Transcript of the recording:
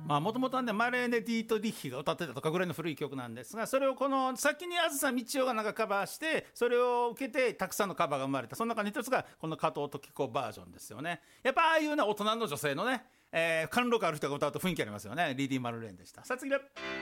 もともとはねマレーネ・ディート・ディッヒが歌ってたとかぐらいの古い曲なんですが、それをこの先にあずさみちおがなんかカバーして、それを受けてたくさんのカバーが生まれた。その中の一つがこの加藤登紀子バージョンですよね。やっぱああいうね大人の女性のね、貫禄ある人が歌うと雰囲気ありますよね。リーディー・マルレーンでした。さあ次で